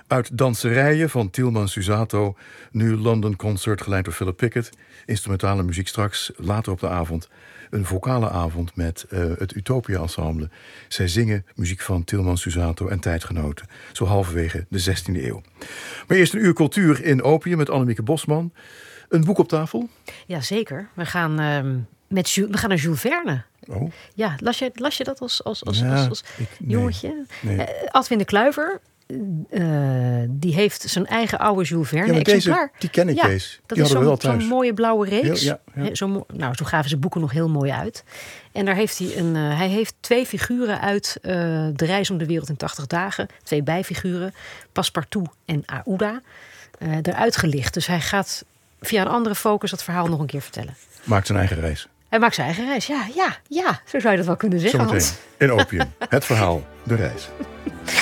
Uit Danserijen van Tilman Susato, nu London Concert geleid door Philip Pickett. Instrumentale muziek straks, later op de avond. Een vocale avond met het Utopia Ensemble. Zij zingen muziek van Tilman Susato en tijdgenoten. Zo halverwege de 16e eeuw. Maar eerst een uur cultuur in Opium met Annemieke Bosman. Een boek op tafel? Jazeker. We gaan naar Jules Verne. Oh. Ja, las je dat als jongetje? Nee. Adwin de Kluiver, die heeft zijn eigen oude Jules Verne exemplaar. Die ken ik, Kees. Dat die is hadden we wel thuis. Zo'n mooie blauwe reeks. Ja. Zo gaven ze boeken nog heel mooi uit. En daar heeft hij heeft 2 figuren uit De Reis om de Wereld in 80 dagen. 2 bijfiguren, Passepartout en Aouda, eruit gelicht. Dus hij gaat via een andere focus dat verhaal nog een keer vertellen. Maakt zijn eigen reis. Hij maakt zijn eigen reis, ja. Zo zou je dat wel kunnen zeggen, Zometeen in Opium. Het verhaal, de reis.